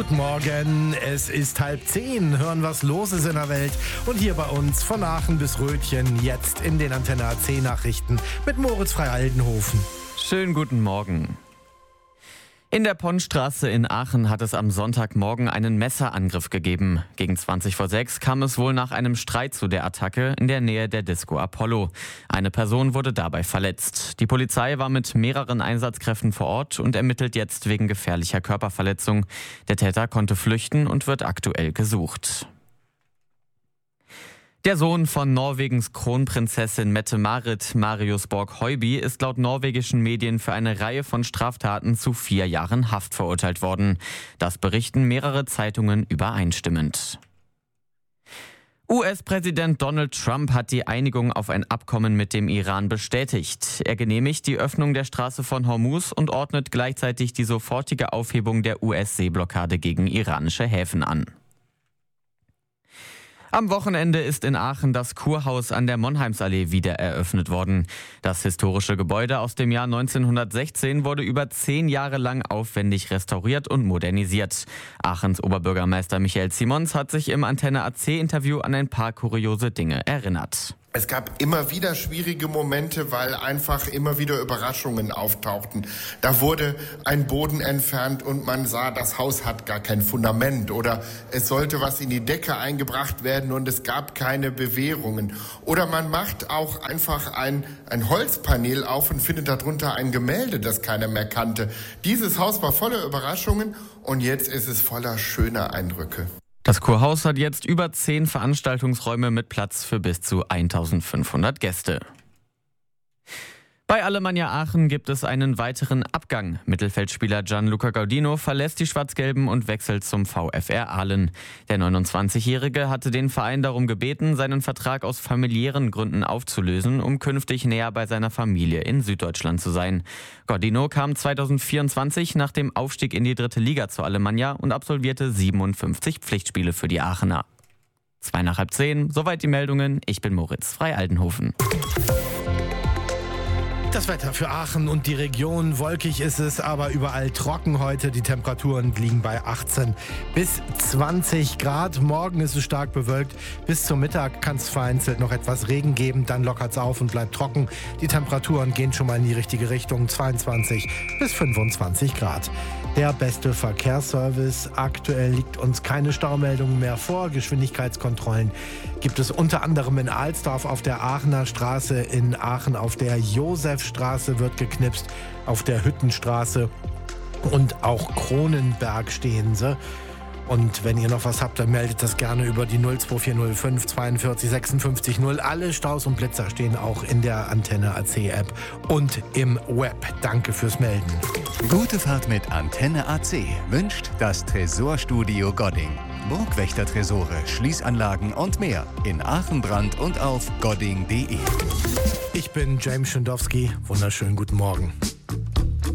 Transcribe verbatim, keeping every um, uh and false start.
Guten Morgen, es ist halb zehn. Hören, was los ist in der Welt. Und hier bei uns von Aachen bis Rötchen, jetzt in den Antenne A C Nachrichten mit Moritz Frei-Aldenhofen. Schönen guten Morgen. In der Ponnstraße in Aachen hat es am Sonntagmorgen einen Messerangriff gegeben. Gegen zwanzig vor sechs kam es wohl nach einem Streit zu der Attacke in der Nähe der Disco Apollo. Eine Person wurde dabei verletzt. Die Polizei war mit mehreren Einsatzkräften vor Ort und ermittelt jetzt wegen gefährlicher Körperverletzung. Der Täter konnte flüchten und wird aktuell gesucht. Der Sohn von Norwegens Kronprinzessin Mette-Marit, Marius Borg-Høiby, ist laut norwegischen Medien für eine Reihe von Straftaten zu vier Jahren Haft verurteilt worden. Das berichten mehrere Zeitungen übereinstimmend. U S-Präsident Donald Trump hat die Einigung auf ein Abkommen mit dem Iran bestätigt. Er genehmigt die Öffnung der Straße von Hormuz und ordnet gleichzeitig die sofortige Aufhebung der U S-Seeblockade gegen iranische Häfen an. Am Wochenende ist in Aachen das Kurhaus an der Monheimsallee wieder eröffnet worden. Das historische Gebäude aus dem Jahr neunzehnhundertsechzehn wurde über zehn Jahre lang aufwendig restauriert und modernisiert. Aachens Oberbürgermeister Michael Simons hat sich im Antenne A C-Interview an ein paar kuriose Dinge erinnert. Es gab immer wieder schwierige Momente, weil einfach immer wieder Überraschungen auftauchten. Da wurde ein Boden entfernt und man sah, das Haus hat gar kein Fundament oder es sollte was in die Decke eingebracht werden und es gab keine Bewehrungen. Oder man macht auch einfach ein, ein Holzpanel auf und findet darunter ein Gemälde, das keiner mehr kannte. Dieses Haus war voller Überraschungen und jetzt ist es voller schöner Eindrücke. Das Kurhaus hat jetzt über zehn Veranstaltungsräume mit Platz für bis zu eintausendfünfhundert Gäste. Bei Alemannia Aachen gibt es einen weiteren Abgang. Mittelfeldspieler Gianluca Gaudino verlässt die Schwarz-Gelben und wechselt zum VfR Aalen. Der neunundzwanzigjährige hatte den Verein darum gebeten, seinen Vertrag aus familiären Gründen aufzulösen, um künftig näher bei seiner Familie in Süddeutschland zu sein. Gaudino kam zweitausendvierundzwanzig nach dem Aufstieg in die dritte Liga zu Alemannia und absolvierte siebenundfünfzig Pflichtspiele für die Aachener. Zwei nach halb zehn, soweit die Meldungen. Ich bin Moritz Frei-Aldenhofen. Das Wetter für Aachen und die Region. Wolkig ist es, aber überall trocken heute. Die Temperaturen liegen bei achtzehn bis zwanzig Grad. Morgen ist es stark bewölkt. Bis zum Mittag kann es vereinzelt noch etwas Regen geben. Dann lockert es auf und bleibt trocken. Die Temperaturen gehen schon mal in die richtige Richtung. zweiundzwanzig bis fünfundzwanzig Grad. Der beste Verkehrsservice. Aktuell liegt uns keine Staumeldung mehr vor. Geschwindigkeitskontrollen gibt es unter anderem in Alsdorf auf der Aachener Straße, in Aachen auf der Josefstraße wird geknipst, auf der Hüttenstraße und auch Kronenberg stehen sie. Und wenn ihr noch was habt, dann meldet das gerne über die null zwei vier null fünf zweiundvierzig sechsundfünfzig null. Alle Staus und Blitzer stehen auch in der Antenne A C App und im Web. Danke fürs Melden. Gute Fahrt mit Antenne A C wünscht das Tresorstudio Godding. Burgwächter-Tresore, Schließanlagen und mehr in Aachen, Brand und auf godding punkt de. Ich bin James Schindowski. Wunderschönen guten Morgen.